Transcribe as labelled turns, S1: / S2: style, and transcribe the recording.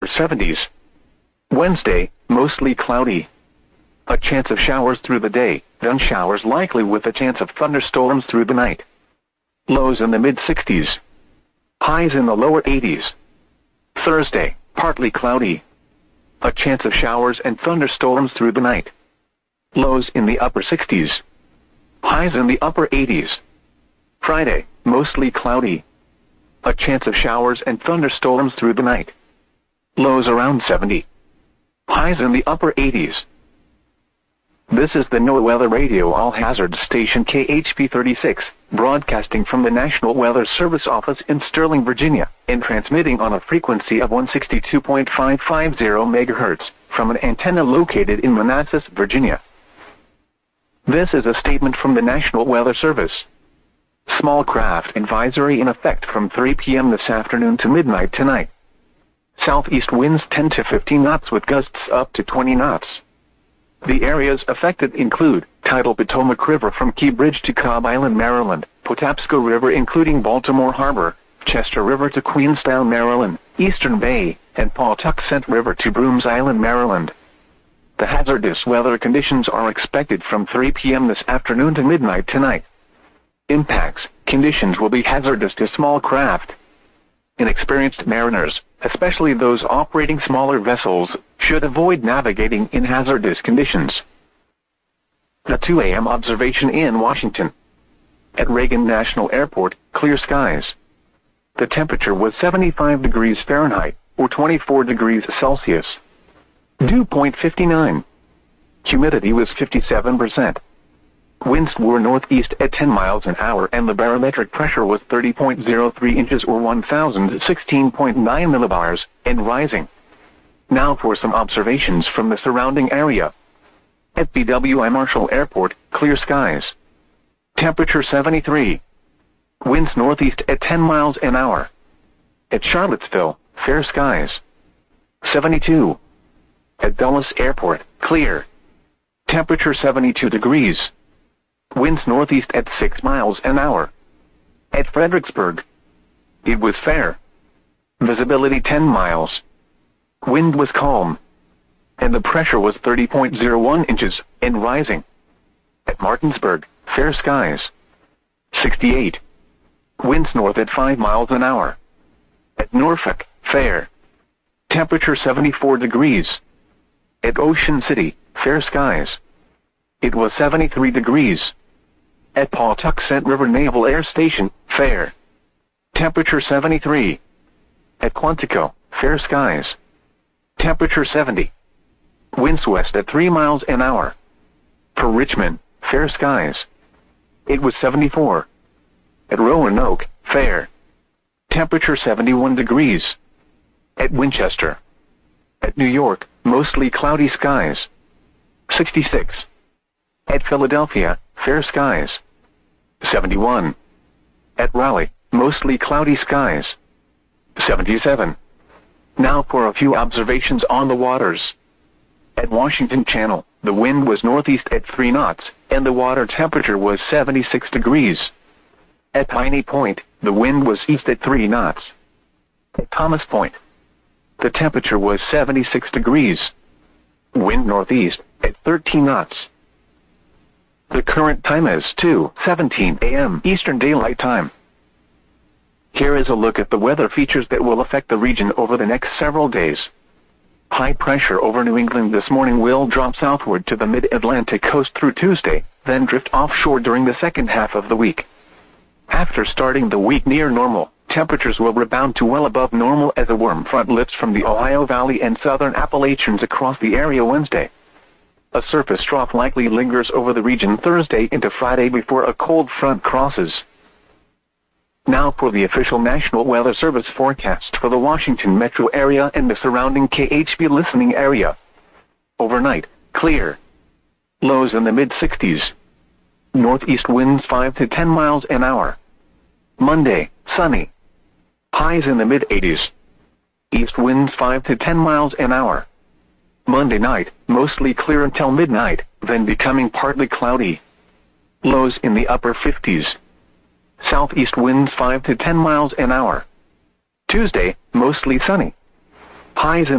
S1: 70s. Wednesday, mostly cloudy. A chance of showers through the day, then showers likely with a chance of thunderstorms through the night. Lows in the mid-60s. Highs in the lower 80s. Thursday, partly cloudy. A chance of showers and thunderstorms through the night. Lows in the upper 60s. Highs in the upper 80s. Friday, mostly cloudy. A chance of showers and thunderstorms through the night. Lows around 70. Highs in the upper 80s. This is the NOAA Weather Radio All-Hazard Station KHP 36, broadcasting from the National Weather Service office in Sterling, Virginia, and transmitting on a frequency of 162.550 MHz from an antenna located in Manassas, Virginia. This is a statement from the National Weather Service. Small craft advisory in effect from 3 p.m. this afternoon to midnight tonight. Southeast winds 10 to 15 knots with gusts up to 20 knots. The areas affected include tidal Potomac River from Key Bridge to Cobb Island, Maryland, Patapsco River including Baltimore Harbor, Chester River to Queenstown, Maryland, Eastern Bay, and Pawtuxet River to Brooms Island, Maryland. The hazardous weather conditions are expected from 3 p.m. this afternoon to midnight tonight. Impacts, conditions will be hazardous to small craft. Inexperienced mariners, especially those operating smaller vessels, should avoid navigating in hazardous conditions. The 2 a.m. observation in Washington. At Reagan National Airport, clear skies. The temperature was 75 degrees Fahrenheit, or 24 degrees Celsius. Dew point 59. Humidity was 57%. Winds were northeast at 10 miles an hour and the barometric pressure was 30.03 inches or 1016.9 millibars, and rising. Now for some observations from the surrounding area. At BWI Marshall Airport, clear skies. Temperature 73. Winds northeast at 10 miles an hour. At Charlottesville, fair skies. 72. At Dulles Airport, clear. Temperature 72 degrees. Winds northeast at 6 miles an hour. At Fredericksburg, it was fair. Visibility 10 miles. Wind was calm. And the pressure was 30.01 inches, and rising. At Martinsburg, fair skies. 68. Winds north at 5 miles an hour. At Norfolk, fair. Temperature 74 degrees. At Ocean City, fair skies. It was 73 degrees. At Pawtuxet River Naval Air Station, fair. Temperature 73. At Quantico, fair skies. Temperature 70. Winds west at 3 miles an hour. For Richmond, fair skies. It was 74. At Roanoke, fair. Temperature 71 degrees. At Winchester. At New York, mostly cloudy skies. 66. At Philadelphia, fair skies. 71. At Raleigh, mostly cloudy skies. 77. Now for a few observations on the waters. At Washington Channel, the wind was northeast at 3 knots, and the water temperature was 76 degrees. At Piney Point, the wind was east at 3 knots. At Thomas Point, the temperature was 76 degrees. Wind northeast at 13 knots. The current time is 2:17 a.m. Eastern Daylight Time. Here is a look at the weather features that will affect the region over the next several days. High pressure over New England this morning will drop southward to the mid-Atlantic coast through Tuesday, then drift offshore during the second half of the week. After starting the week near normal, temperatures will rebound to well above normal as a warm front lifts from the Ohio Valley and southern Appalachians across the area Wednesday. A surface trough likely lingers over the region Thursday into Friday before a cold front crosses. Now for the official National Weather Service forecast for the Washington metro area and the surrounding KHP listening area. Overnight, clear. Lows in the mid-60s. Northeast winds 5 to 10 miles an hour. Monday, sunny. Highs in the mid-80s. East winds 5 to 10 miles an hour. Monday night, mostly clear until midnight, then becoming partly cloudy. Lows in the upper 50s. Southeast winds 5 to 10 miles an hour. Tuesday, mostly sunny. Highs in